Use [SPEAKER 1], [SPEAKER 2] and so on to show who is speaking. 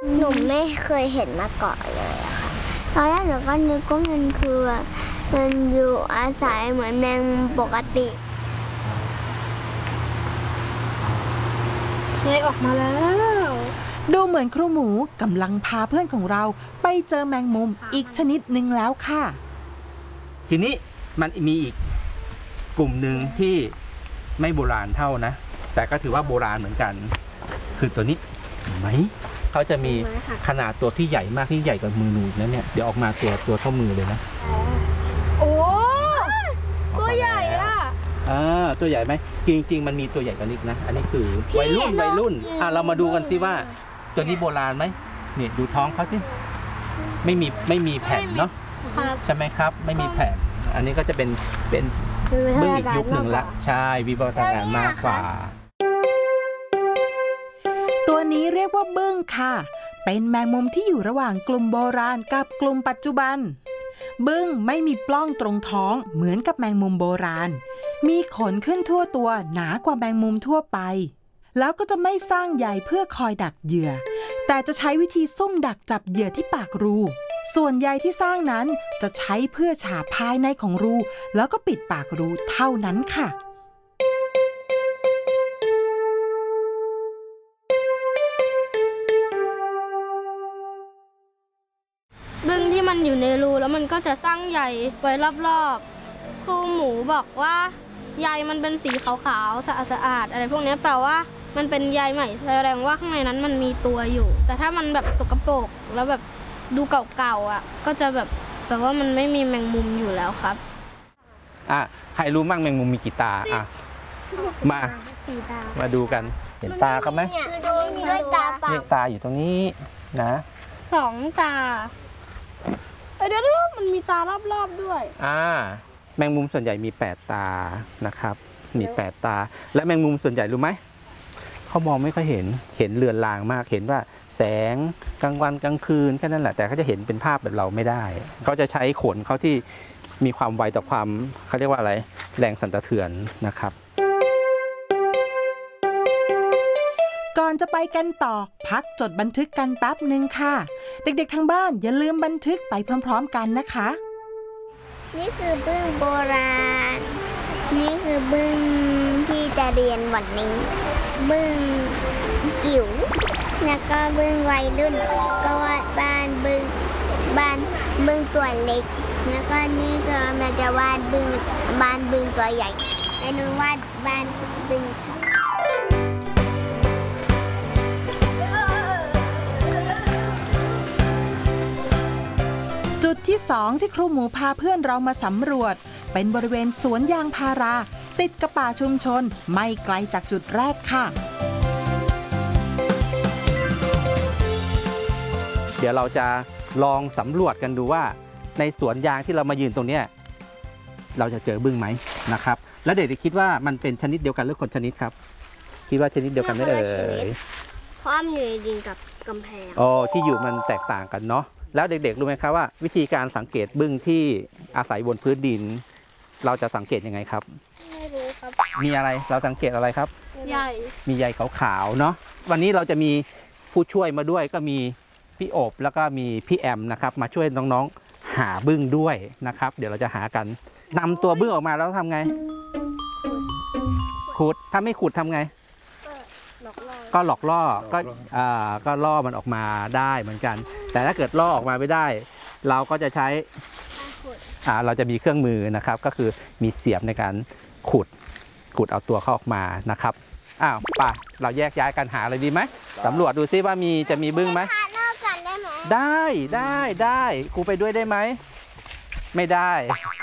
[SPEAKER 1] หนูไม่เคยเห็นมาก่อนเลยอะค่ะตอนแรกหนูก็นึกว่ามันคือมันอยู่อาศัยเหมือนแมงมุมปกติเลยออกมาแล้ว
[SPEAKER 2] ดูเหมือนครูหมูกำลังพาเพื่อนของเราไปเจอแมงมุมอีกชนิดหนึ่งแล้วค่ะ
[SPEAKER 3] ทีนี้มันมีอีกกลุ่มหนึ่งที่ไม่โบราณเท่านะแต่ก็ถือว่าโบราณเหมือนกันคือตัวนี้เห็นไหมเขาจะมีขนาดตัวที่ใหญ่มากที่ใหญ่กว่ามือหนูนะเนี่ยเดี๋ยวออกมาตัวเท่ามือเลยนะ
[SPEAKER 1] โอ้ตัวใหญ่อะ
[SPEAKER 3] ตัวใหญ่ไหมจริงๆมันมีตัวใหญ่กว่านี้นะอันนี้คือวัยรุ่นเรามาดูกันสิว่าตัวนี้โบราณไหมเนี่ยดูท้องเขาสิไม่มีแผ่นเนาะใช่ไหมครับไม่มีแผ่นอันนี้ก็จะเป็นบึ้งอีกยุคหนึ่งละใช่วิวัฒนาการมากกว่า
[SPEAKER 2] ตัวนี้เรียกว่าบึ้งค่ะเป็นแมงมุมที่อยู่ระหว่างกลุ่มโบราณกับกลุ่มปัจจุบันบึ้งไม่มีปล้องตรงท้องเหมือนกับแมงมุมโบราณมีขนขึ้นทั่วตัวหนากว่าแมงมุมทั่วไปแล้วก็จะไม่สร้างใยเพื่อคอยดักเหยื่อแต่จะใช้วิธีซุ่มดักจับเหยื่อที่ปากรูส่วนใยที่สร้างนั้นจะใช้เพื่อฉาบภายในของรูแล้วก็ปิดปากรูเท่านั้นค่ะ
[SPEAKER 1] บึ้งที่มันอยู่ในรูแล้วมันก็จะสร้างใยไว้รอบๆครูหมูบอกว่าใยมันเป็นสีขาวๆสะอาดๆอะไรพวกนี้แปลว่ามันเป็นใยใหม่แสดงว่าข้างในนั้นมันมีตัวอยู่แต่ถ้ามันแบบสกปรกแล้วแบบดูเก่าๆอ่ะก็จะแบบแปลว่ามันไม่มีแมงมุมอยู่แล้วครับ
[SPEAKER 3] ใครรู้มั่งแมงมุมมีกี่ตามาดูกันเห็นตาเขาไหม
[SPEAKER 1] ด้วยตาเปล่า
[SPEAKER 3] เนี่ยตาอยู่ตรงนี้นะ
[SPEAKER 1] 2 ตาเดี๋ยวมันมีตารอบๆด้วย
[SPEAKER 3] แมงมุมส่วนใหญ่มี8 ตานะครับมี8 ตาและแมงมุมส่วนใหญ่รู้ไหมเขามองไม่ค่อยเห็นเลือนลางมากเห็นว่าแสงกลางวันกลางคืนแค่นั้นแหละแต่เขาจะเห็นเป็นภาพแบบเราไม่ได้เขาจะใช้ขนเขาที่มีความไวต่อความเขาเรียกว่าอะไรแรงสั่นสะเทือนนะครับ
[SPEAKER 2] ก่อนจะไปกันต่อพักจดบันทึกกันแป๊บหนึ่งค่ะเด็กๆทางบ้านอย่าลืมบันทึกไปพร้อมๆกันนะคะ
[SPEAKER 1] นี่คือบึ้งโบราณนี่คือบึ้งที่จะเรียนวันนี้บึ้งจิ๋วแล้วก็บึ้งวัยรุ่นก็วาดบ้านบึ้งตัวเล็กแล้วก็นี่ก็มันจะวาดบ้านบึ้งตัวใหญ่แล้วหนูวาดบ้านบึ้ง
[SPEAKER 2] จุดที่2ที่ครูหมูพาเพื่อนเรามาสำรวจเป็นบริเวณสวนยางพาราติดกับป่าชุมชนไม่ไกลจากจุดแรกค่ะ
[SPEAKER 3] เดี๋ยวเราจะลองสำรวจกันดูว่าในสวนยางที่เรามายืนตรงนี้เราจะเจอบึ้งไหมนะครับแล้วเด็กๆคิดว่ามันเป็นชนิดเดียวกันหรือคนชนิดครับคิดว่าชนิดเดียวกันไหม
[SPEAKER 1] เพราะมันอยู่ในดินกับกำแพง
[SPEAKER 3] ที่อยู่มันแตกต่างกันเนาะแล้วเด็กๆรู้ไหมครับว่าวิธีการสังเกตบึ้งที่อาศัยบนพื้นดินเราจะสังเกตยังไงครับ
[SPEAKER 1] ไม่รู้ครับ
[SPEAKER 3] มีอะไรเราสังเกตอะไรครับ
[SPEAKER 1] ใย
[SPEAKER 3] มีใยขาวๆเนาะวันนี้เราจะมีผู้ช่วยมาด้วยก็มีพี่โอบแล้วก็มีพี่แอมนะครับมาช่วยน้องๆหาบึ้งด้วยนะครับเดี๋ยวเราจะหากันนำตัวบึ้งออกมาแล้วทำไงขุดถ้าไม่ขุดทำไงก็หลอกล่อก็ล่อมันออกมาได้เหมือนกันแต่ถ้าเกิดล่อออกมาไม่ได้เราก็จะใช้เราจะมีเครื่องมือนะครับก็คือมีเสียบในการขุดเอาตัวเขาออกมานะครับป่ะเราแยกย้ายกันหาอะไรดีไหมสำรวจดูซิว่าจะมีบึ้งไหมได้ครูไปด้วยได้ไหมไม่ได้